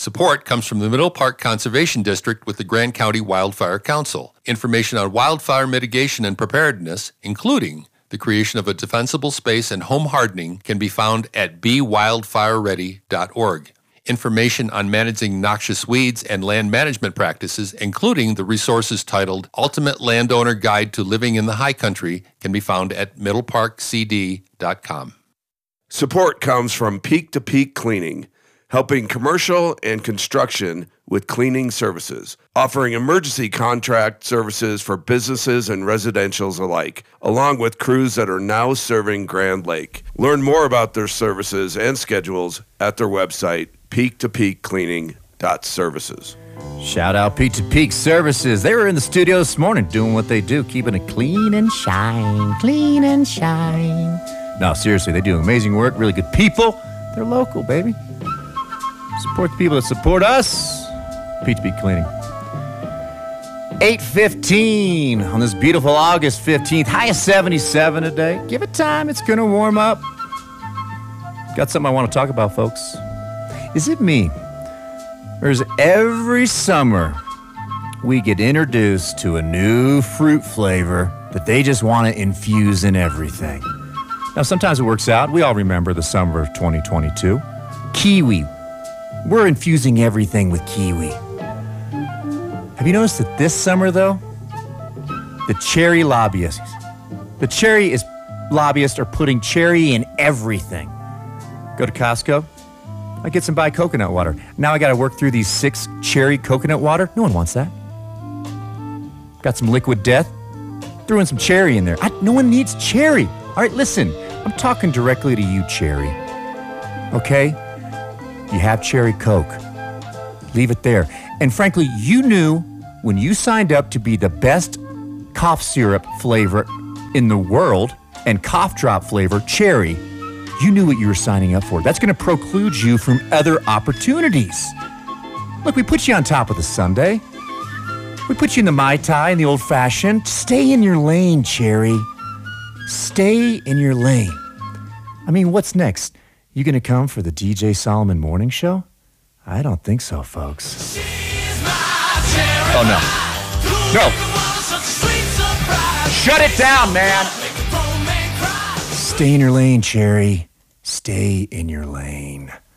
Support comes from the Middle Park Conservation District with the Grand County Wildfire Council. Information on wildfire mitigation and preparedness, including the creation of a defensible space and home hardening, can be found at bewildfireready.org. Information on managing noxious weeds and land management practices, including the resources titled Ultimate Landowner Guide to Living in the High Country, can be found at middleparkcd.com. Support comes from Peak to Peak Cleaning, helping commercial and construction with cleaning services, offering emergency contract services for businesses and residentials alike, along with crews that are now serving Grand Lake. Learn more about their services and schedules at their website, peaktopeakcleaning.services. Shout out Peak to Peak Services. They were in the studio this morning doing what they do, keeping it clean and shine, clean and shine. No, seriously, they do amazing work, really good people. They're local, baby. Support the people that support us. Peak to Peak Cleaning. 8:15 on this beautiful August 15th. High of 77 today. Give it time. It's going to warm up. Got something I want to talk about, folks. Is it me? Or is it every summer we get introduced to a new fruit flavor that they just want to infuse in everything? Now, sometimes it works out. We all remember the summer of 2022. Kiwi. We're infusing everything with kiwi. Have you noticed that this summer, though, the cherry lobbyists are putting cherry in everything. Go to Costco, I get some buy coconut water. Now I got to work through these 6 cherry coconut water. No one wants that. Got some liquid death, threw in some cherry in there. No one needs cherry. All right, listen, I'm talking directly to you, cherry. Okay? You have cherry Coke. Leave it there. And frankly, you knew when you signed up to be the best cough syrup flavor in the world and cough drop flavor, cherry, you knew what you were signing up for. That's going to preclude you from other opportunities. Look, we put you on top of the sundae. We put you in the Mai Tai and the old fashioned. Stay in your lane, cherry. Stay in your lane. I mean, what's next? You gonna come for the DJ Solomon Morning Show? I don't think so, folks. Oh, no. No. Shut it down, man. Stay in your lane, Cherry. Stay in your lane.